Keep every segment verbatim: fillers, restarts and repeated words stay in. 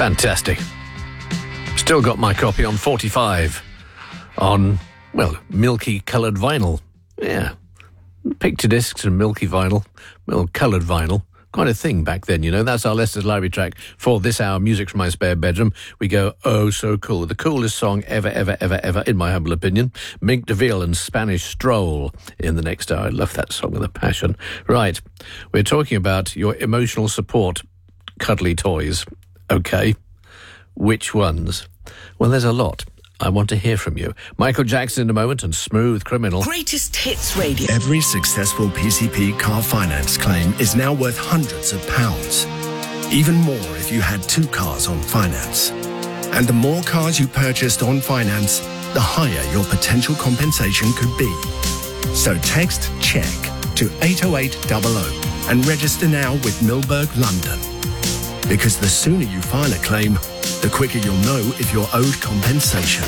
Fantastic. Still got my copy on forty-five on, well, milky coloured vinyl. Yeah. Picture discs and milky vinyl. Well, coloured vinyl. Quite a thing back then, you know. That's our Leicester's Library track for this hour, Music from My Spare Bedroom. We go, oh, so cool. The coolest song ever, ever, ever, ever, in my humble opinion. Mink DeVille and Spanish Stroll in the next hour. I love that song with a passion. Right. We're talking about your emotional support cuddly toys. Okay. Which ones? Well, there's a lot. I want to hear from you. Michael Jackson in a moment and Smooth Criminal. Greatest Hits Radio. Every successful P C P car finance claim is now worth hundreds of pounds. Even more if you had two cars on finance. And the more cars you purchased on finance, the higher your potential compensation could be. So text CHECK to eight oh eight hundred and register now with Milberg London. Because the sooner you file a claim, the quicker you'll know if you're owed compensation.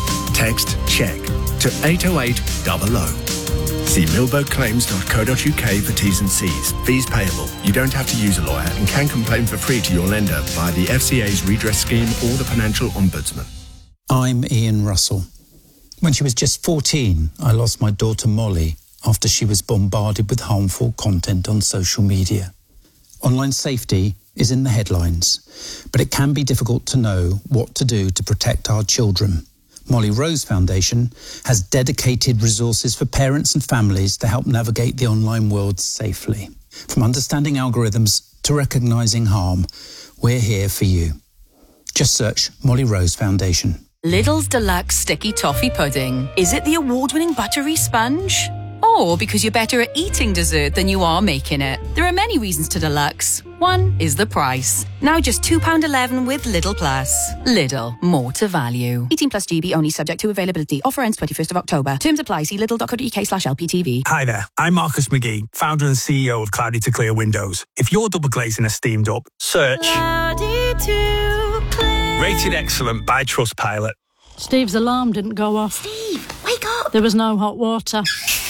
Text CHECK to eight oh eight hundred. See milberg claims dot co dot uk for T's and C's. Fees payable. You don't have to use a lawyer and can complain for free to your lender via the F C A's redress scheme or the Financial Ombudsman. I'm Ian Russell. When she was just fourteen, I lost my daughter Molly after she was bombarded with harmful content on social media. Online safety is in the headlines, but it can be difficult to know what to do to protect our children. Molly Rose Foundation has dedicated resources for parents and families to help navigate the online world safely. From understanding algorithms to recognising harm, we're here for you. Just search Molly Rose Foundation. Lidl's Deluxe Sticky Toffee Pudding. Is it the award-winning buttery sponge? Or because you're better at eating dessert than you are making it? There are many reasons to Deluxe. One is the price. Now just two pounds eleven with Lidl Plus. Lidl, more to value. eighteen plus G B only, subject to availability. Offer ends twenty-first of October. Terms apply. See lidl dot co dot uk slash L P T V. Hi there, I'm Marcus McGee, founder and C E O of Cloudy to Clear Windows. If your double glazing has steamed up, search Cloudy to Clear. Rated Excellent by Trustpilot. Steve's alarm didn't go off. Steve, wake up! There was no hot water.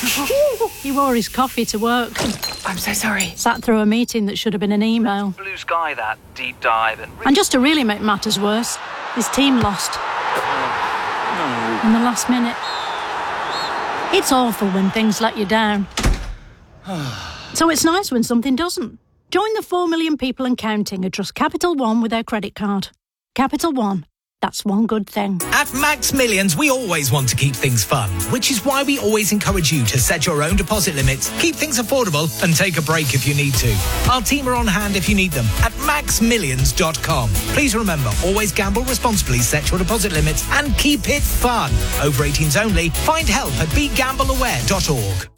He wore his coffee to work. I'm so sorry. Sat through a meeting that should have been an email. Blue sky, that deep dive. And, and just to really make matters worse, his team lost. Oh, no. In the last minute. It's awful when things let you down. So it's nice when something doesn't. Join the four million people and counting who trust Capital One with their credit card. Capital One. That's one good thing. At Max Millions, we always want to keep things fun, which is why we always encourage you to set your own deposit limits, keep things affordable, and take a break if you need to. Our team are on hand if you need them at max millions dot com. Please remember, always gamble responsibly, set your deposit limits, and keep it fun. Over eighteens only. Find help at be gamble aware dot org.